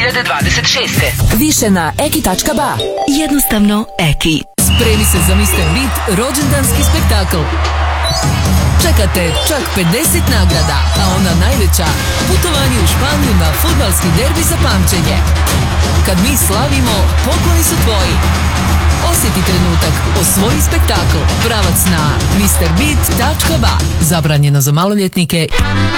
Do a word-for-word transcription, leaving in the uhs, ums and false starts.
hiljade dvadeset šeste. Više na eki tačka ba. Jednostavno Eki. Spremi se za mister Beat rođendanski spektakl. Čekate čak pedeset nagrada, a ona najveća, putovanje u Španiju na fudbalski derbi za pamćenje. Kad mi slavimo, pokloni su tvoji. Osjeti trenutak, osvoji spektakl. Pravac na mister beat tačka ba. Zabranjeno za maloljetnike.